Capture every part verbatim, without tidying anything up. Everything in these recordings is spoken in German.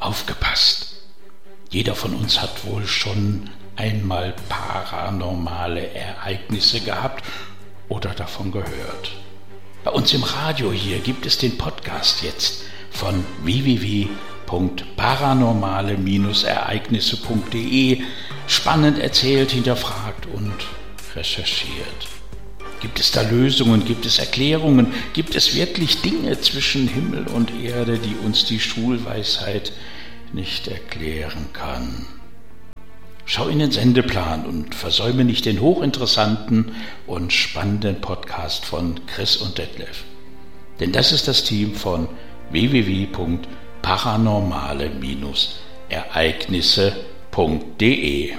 Aufgepasst! Jeder von uns hat wohl schon einmal paranormale Ereignisse gehabt oder davon gehört. Bei uns im Radio hier gibt es den Podcast jetzt von w w w punkt paranormale Ereignisse punkt de, spannend erzählt, hinterfragt und recherchiert. Gibt es da Lösungen, gibt es Erklärungen, gibt es wirklich Dinge zwischen Himmel und Erde, die uns die Schulweisheit nicht erklären kann? Schau in den Sendeplan und versäume nicht den hochinteressanten und spannenden Podcast von Chris und Detlef. Denn das ist das Team von w w w punkt paranormale Ereignisse punkt de.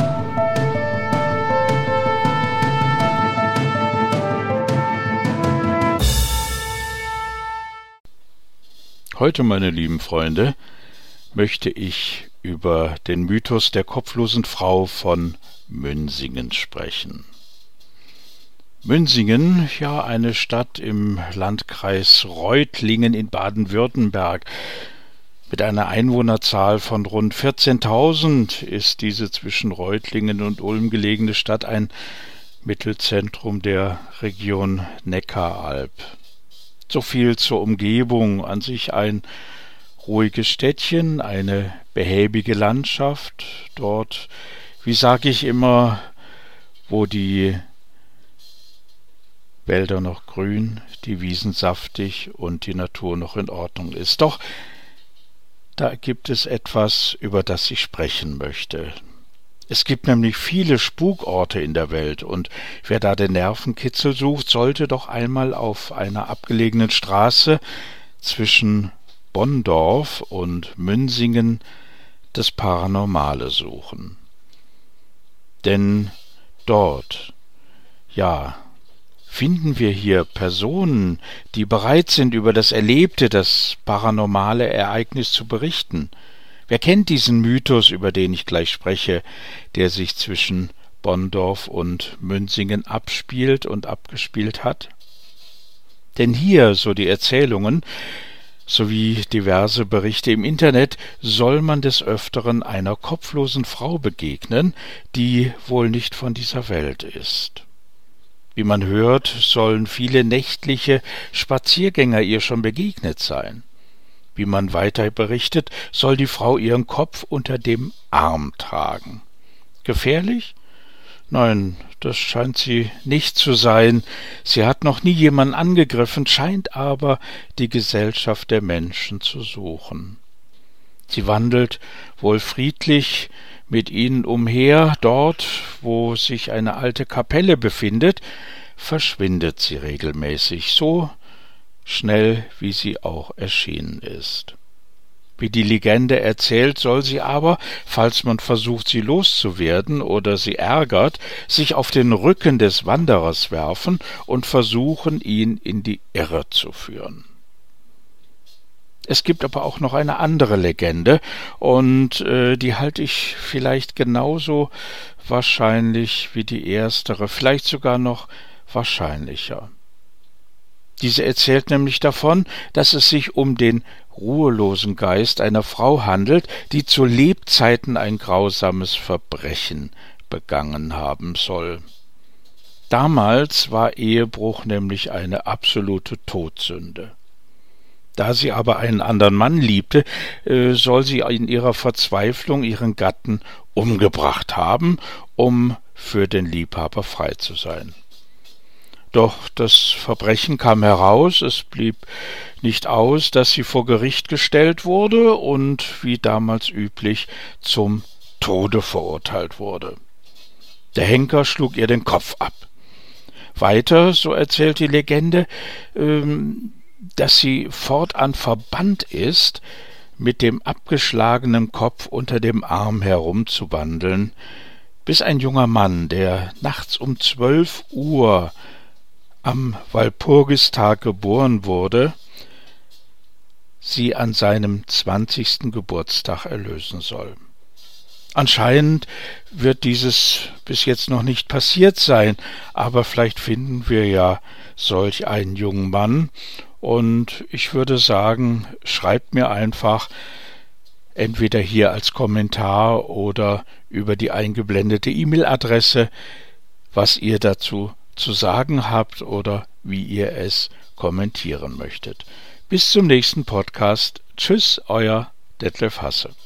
Heute, meine lieben Freunde, möchte ich über den Mythos der kopflosen Frau von Münsingen sprechen. Münsingen, ja, eine Stadt im Landkreis Reutlingen in Baden-Württemberg. Mit einer Einwohnerzahl von rund vierzehntausend ist diese zwischen Reutlingen und Ulm gelegene Stadt ein Mittelzentrum der Region Neckaralb. So viel zur Umgebung, an sich ein ruhiges Städtchen, eine behäbige Landschaft, dort, wie sage ich immer, wo die Wälder noch grün, die Wiesen saftig und die Natur noch in Ordnung ist. Doch da gibt es etwas, über das ich sprechen möchte. Es gibt nämlich viele Spukorte in der Welt, und wer da den Nervenkitzel sucht, sollte doch einmal auf einer abgelegenen Straße zwischen Bonndorf und Münsingen das Paranormale suchen. Denn dort, ja, finden wir hier Personen, die bereit sind, über das Erlebte, das paranormale Ereignis zu berichten. Wer kennt diesen Mythos, über den ich gleich spreche, der sich zwischen Bonndorf und Münsingen abspielt und abgespielt hat? Denn hier, so die Erzählungen, sowie diverse Berichte im Internet, soll man des Öfteren einer kopflosen Frau begegnen, die wohl nicht von dieser Welt ist. Wie man hört, sollen viele nächtliche Spaziergänger ihr schon begegnet sein. Wie man weiter berichtet, soll die Frau ihren Kopf unter dem Arm tragen. Gefährlich? Nein, das scheint sie nicht zu sein. Sie hat noch nie jemanden angegriffen, scheint aber die Gesellschaft der Menschen zu suchen. Sie wandelt wohl friedlich mit ihnen umher. Dort, wo sich eine alte Kapelle befindet, verschwindet sie regelmäßig, so schnell, wie sie auch erschienen ist. Wie die Legende erzählt, soll sie aber, falls man versucht, sie loszuwerden oder sie ärgert, sich auf den Rücken des Wanderers werfen und versuchen, ihn in die Irre zu führen. Es gibt aber auch noch eine andere Legende, und äh, die halte ich vielleicht genauso wahrscheinlich wie die erstere, vielleicht sogar noch wahrscheinlicher. Diese erzählt nämlich davon, dass es sich um den ruhelosen Geist einer Frau handelt, die zu Lebzeiten ein grausames Verbrechen begangen haben soll. Damals war Ehebruch nämlich eine absolute Todsünde. Da sie aber einen anderen Mann liebte, äh, soll sie in ihrer Verzweiflung ihren Gatten umgebracht haben, um für den Liebhaber frei zu sein. Doch das Verbrechen kam heraus, es blieb nicht aus, dass sie vor Gericht gestellt wurde und, wie damals üblich, zum Tode verurteilt wurde. Der Henker schlug ihr den Kopf ab. Weiter, so erzählt die Legende, ähm, dass sie fortan verbannt ist, mit dem abgeschlagenen Kopf unter dem Arm herumzuwandeln, bis ein junger Mann, der nachts um zwölf Uhr am Walpurgistag geboren wurde, sie an seinem zwanzigsten Geburtstag erlösen soll. Anscheinend wird dieses bis jetzt noch nicht passiert sein, aber vielleicht finden wir ja solch einen jungen Mann, und ich würde sagen, schreibt mir einfach, entweder hier als Kommentar oder über die eingeblendete E-Mail-Adresse, was ihr dazu zu sagen habt oder wie ihr es kommentieren möchtet. Bis zum nächsten Podcast. Tschüss, euer Detlef Hasse.